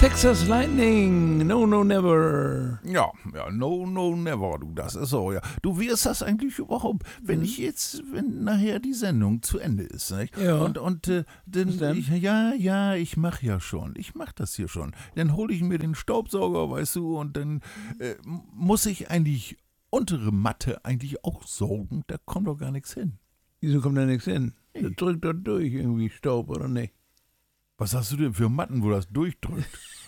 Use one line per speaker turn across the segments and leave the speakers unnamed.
Texas Lightning, no, no, never.
Ja, no, no, never, du, das ist so, ja. Du, wie ist das eigentlich überhaupt, wenn nachher die Sendung zu Ende ist, nicht?
Ja.
Und dann? Ich mach das hier schon. Dann hole ich mir den Staubsauger, weißt du, und dann muss ich eigentlich untere Matte eigentlich auch saugen, da kommt doch gar nichts hin.
Wieso kommt da nichts hin?
Hey.
Das drückt dort durch irgendwie Staub, oder nicht?
Was hast du denn für Matten, wo das durchdrückt?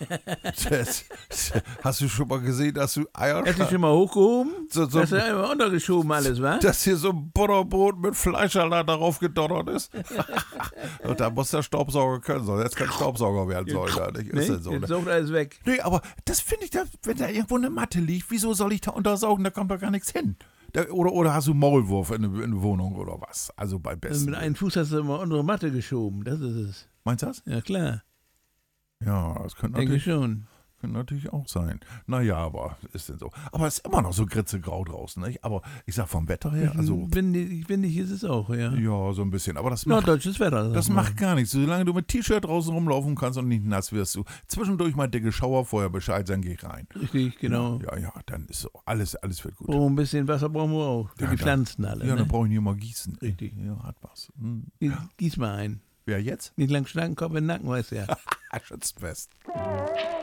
Hast du schon mal gesehen, dass du Eier
Hast du schon mal hochgehoben?
So-
Hast du einmal untergeschoben alles, wa?
dass hier so ein Butterbrot mit Fleischsalat darauf gedonnert ist? Und da muss der Staubsauger können, sonst jetzt kein Staubsauger werden soll. Ja, nicht? Ist
Nee,
denn so,
jetzt
ne?
saugt alles weg.
Nee, aber das finde ich, wenn da irgendwo eine Matte liegt, wieso soll ich da untersaugen? Da kommt doch gar nichts hin. Oder hast du Maulwurf in der Wohnung oder was? Also bei
Also
besten.
mit einem Fuß hast du immer unsere Matte geschoben, das ist es.
Meinst du das?
Ja, klar,
Ja, das könnte
denke
natürlich,
schon.
auch sein. Naja, aber ist denn so. Aber es ist immer noch so grau draußen, nicht? Aber ich sag vom Wetter her, also
Finde ich, ist es auch, ja.
ja, so ein bisschen. Aber das macht
Norddeutsches Wetter.
Das macht gar nichts. Solange du mit T-Shirt draußen rumlaufen kannst und nicht nass wirst, du zwischendurch mal dicke Schauer, vorher Bescheid, dann geh rein.
Richtig, genau.
Ja, dann ist so. Alles wird gut.
Oh, ein bisschen Wasser brauchen wir auch. Für
Ja,
die
da-
Pflanzen alle.
Ja,
Ne?
dann brauche ich nicht mal gießen.
Richtig.
Ja, hat was.
Gieß mal ein.
Wer jetzt?
Nicht lang schnacken, Kopf in den Nacken, weißt du ja.
Schützt fest.